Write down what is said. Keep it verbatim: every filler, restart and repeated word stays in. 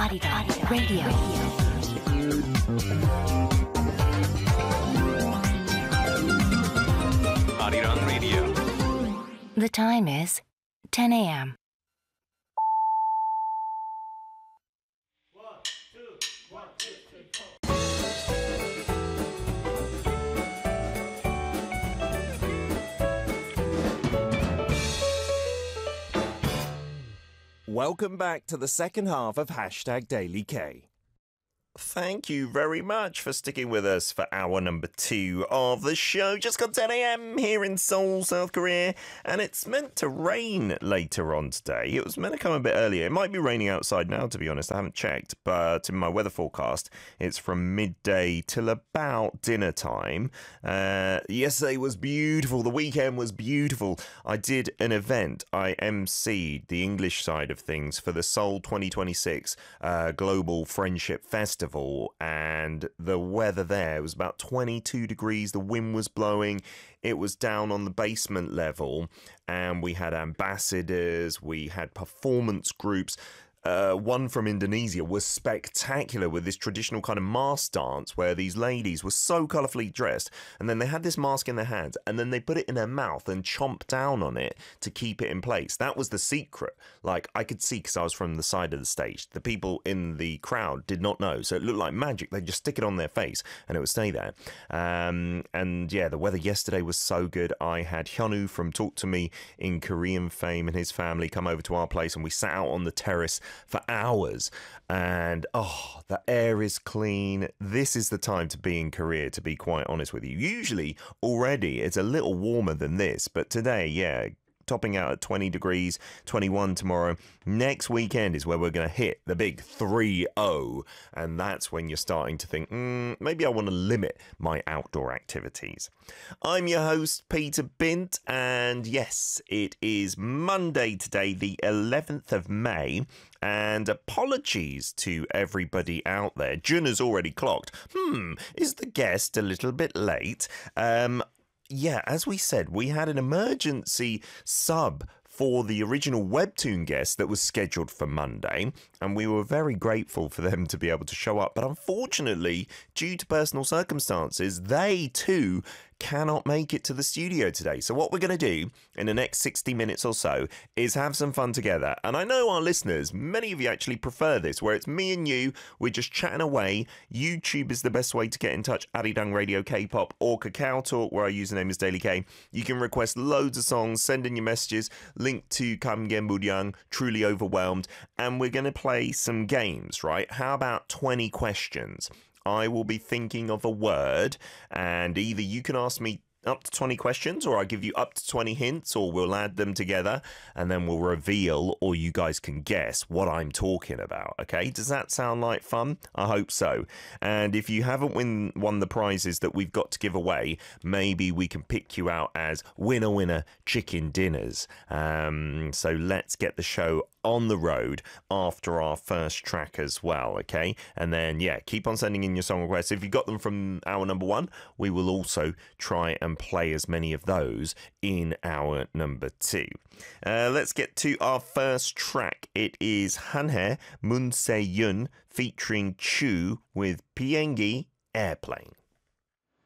Arirang Radio. Arirang Radio. The time is ten a.m. Welcome back to the second half of Hashtag Daily K. Thank you very much for sticking with us for hour number two of the show. Just got ten a.m. here in Seoul, South Korea, and it's meant to rain later on today. It was meant to come a bit earlier. It might be raining outside now, to be honest. I haven't checked, but in my weather forecast, it's from midday till about dinner time. Uh, yesterday was beautiful. The weekend was beautiful. I did an event. I emceed the English side of things for the Seoul twenty twenty-six uh, Global Friendship Festival. And the weather there was about twenty-two degrees. The wind was blowing. It was down on the basement level, and we had ambassadors, we had performance groups. Uh, one from Indonesia was spectacular with this traditional kind of mask dance where these ladies were so colourfully dressed, and then they had this mask in their hands, and then they put it in their mouth and chomped down on it to keep it in place. That was the secret. Like, I could see, because I was from the side of the stage, the people in the crowd did not know, so it looked like magic. They'd just stick it on their face and it would stay there. Um, and yeah, the weather yesterday was so good. I had Hyunwoo from Talk to Me in Korean fame and his family come over to our place, and we sat out on the terrace for hours, and oh, the air is clean. This is the time to be in Korea, to be quite honest with you. Usually already it's a little warmer than this, but today, yeah, topping out at twenty degrees, twenty-one tomorrow. Next weekend is where we're going to hit the big three oh, and that's when you're starting to think, mm, maybe I want to limit my outdoor activities. I'm your host, Peter Bint, and yes, it is Monday today, the eleventh of May, and apologies to everybody out there. Jun has already clocked. Hmm, is the guest a little bit late? Um... Yeah, as we said, we had an emergency sub for the original Webtoon guest that was scheduled for Monday, and we were very grateful for them to be able to show up. But unfortunately, due to personal circumstances, they too cannot make it to the studio today. So what we're going to do in the next sixty minutes or so is have some fun together. And I know our listeners, many of you actually prefer this, where it's me and you, we're just chatting away. YouTube is the best way to get in touch. Arirang Radio K-pop or Kakao Talk, where our username is Daily K. You can request loads of songs, send in your messages, link to Kamgen Buryang, Truly Overwhelmed, and we're going to play some games, right? How about twenty questions? I will be thinking of a word, and either you can ask me up to twenty questions, or I'll give you up to twenty hints, or we'll add them together, and then we'll reveal, or you guys can guess what I'm talking about, okay? Does that sound like fun? I hope so. And if you haven't win, won the prizes that we've got to give away, maybe we can pick you out as winner winner chicken dinners. Um, so let's get the show on the road after our first track as well, okay? And then, yeah, keep on sending in your song requests. If you got them from hour number one, we will also try and play as many of those in hour number two. Uh, let's get to our first track. It is Hanhae Moon Se-yoon featuring Chu with 비행기 Airplane.